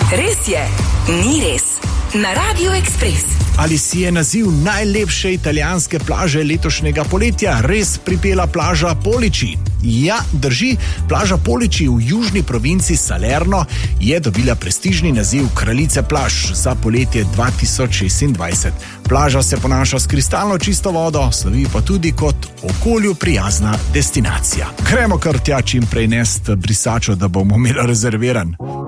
Res je, ni res. Na Radio Express. Ali si je naziv najlepše italijanske plaže letošnjega poletja res pripela plaža Poliči? Ja, drži, plaža Poliči v južni provinci Salerno je dobila prestižni naziv kraljice plaž za poletje 2026. Plaža se ponaša s kristalno čisto vodo, slovi pa tudi kot okolju prijazna destinacija. Gremo kar tja čim prej nest brisačo, da bomo imeli rezerviran.